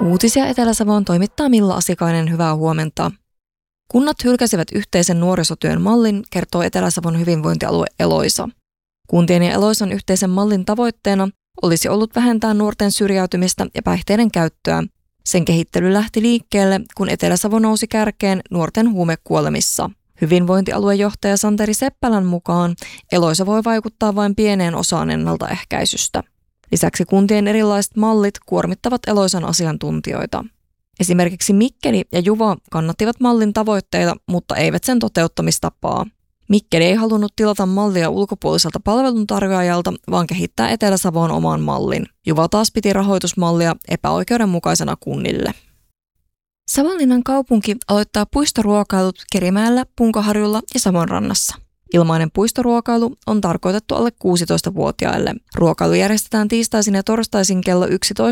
Uutisia Etelä-Savoon toimittaa Milla Asikainen, hyvää huomenta. Kunnat hylkäsivät yhteisen nuorisotyön mallin, kertoo Etelä-Savon hyvinvointialue Eloisa. Kuntien ja Eloisan yhteisen mallin tavoitteena olisi ollut vähentää nuorten syrjäytymistä ja päihteiden käyttöä. Sen kehittely lähti liikkeelle, kun Etelä-Savo nousi kärkeen nuorten huumekuolemissa. Hyvinvointialuejohtaja Santeri Seppälän mukaan Eloisa voi vaikuttaa vain pieneen osaan ennaltaehkäisystä. Lisäksi kuntien erilaiset mallit kuormittavat Eloisan asiantuntijoita. Esimerkiksi Mikkeli ja Juva kannattivat mallin tavoitteita, mutta eivät sen toteuttamistapaa. Mikkeli ei halunnut tilata mallia ulkopuoliselta palveluntarjoajalta, vaan kehittää Etelä-Savoon oman mallin. Juva taas piti rahoitusmallia epäoikeudenmukaisena kunnille. Savonlinnan kaupunki aloittaa puistoruokailut Kerimäellä, Punkaharjulla ja Savonrannassa. Ilmainen puistoruokailu on tarkoitettu alle 16-vuotiaille. Ruokailu järjestetään tiistaisin ja torstaisin kello 11-11.30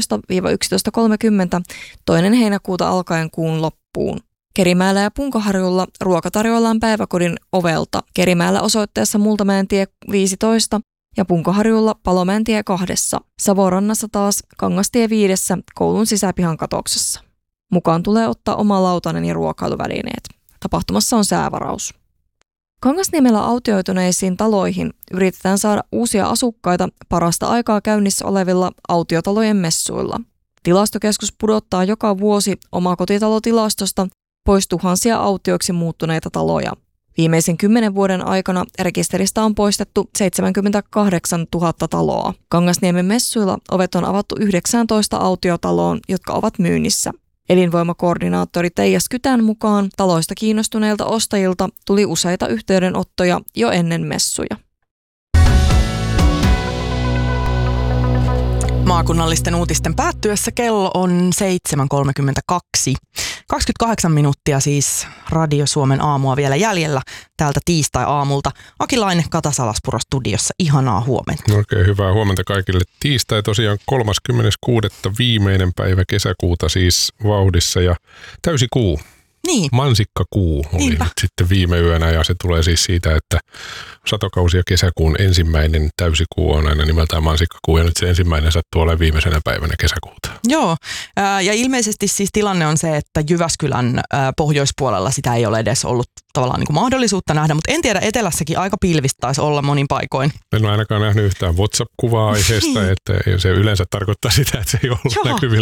2. heinäkuuta alkaen kuun loppuun. Kerimäellä ja Punkaharjulla ruoka tarjoillaan päiväkodin ovelta. Kerimäellä osoitteessa Multamäentie 15 ja Punkaharjulla Palomäentie 2. Savonrannassa taas Kangastie 5 koulun sisäpihan katoksessa. Mukaan tulee ottaa oma lautanen ja ruokailuvälineet. Tapahtumassa on säävaraus. Kangasniemellä autioituneisiin taloihin yritetään saada uusia asukkaita parasta aikaa käynnissä olevilla autiotalojen messuilla. Tilastokeskus pudottaa joka vuosi omakotitalotilastosta pois tuhansia autioiksi muuttuneita taloja. Viimeisen 10 vuoden aikana rekisteristä on poistettu 78 000 taloa. Kangasniemen messuilla ovet on avattu 19 autiotaloon, jotka ovat myynnissä. Elinvoimakoordinaattori Teija Skytän mukaan taloista kiinnostuneilta ostajilta tuli useita yhteydenottoja jo ennen messuja. Maakunnallisten uutisten päättyessä kello on 7.32. 28 minuuttia siis Radio Suomen aamua vielä jäljellä täältä tiistai-aamulta. Aki Laine Kata-Salaspuro studiossa. Ihanaa huomenta. Oikein hyvää huomenta kaikille. Tiistai tosiaan 36. viimeinen päivä kesäkuuta siis vauhdissa ja täysi kuu. Niin. Mansikkakuu oli nyt sitten viime yönä ja se tulee siis siitä, että satokausi ja kesäkuun ensimmäinen täysikuu on aina nimeltään mansikkakuu ja nyt se ensimmäinen sattuu olemaan viimeisenä päivänä kesäkuuta. Joo, ja ilmeisesti siis tilanne on se, että Jyväskylän pohjoispuolella sitä ei ole edes ollut tavallaan niin kuin mahdollisuutta nähdä, mutta en tiedä, etelässäkin aika pilvistä taisi olla monin paikoin. En ole ainakaan nähnyt yhtään WhatsApp-kuvaa aiheesta, että se yleensä tarkoittaa sitä, että se ei ollut näkyvillä.